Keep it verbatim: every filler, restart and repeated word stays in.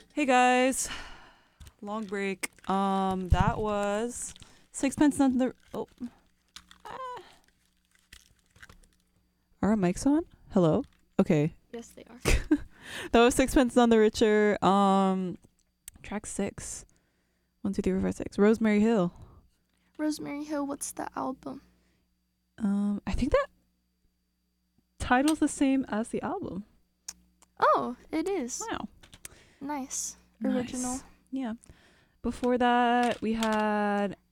Hey guys, long break. Um, that was Sixpence None the. Oh, ah. Are our mics on? Hello. Okay, Yes, they are. that was Sixpence None the Richer. Um, track six. One, two, three, four, five, six. Rosemary Hill. Rosemary Hill, what's the album? Um, I think that title's the same as the album. Oh, it is. Wow. Nice. Nice. Original. Yeah. Before that, we had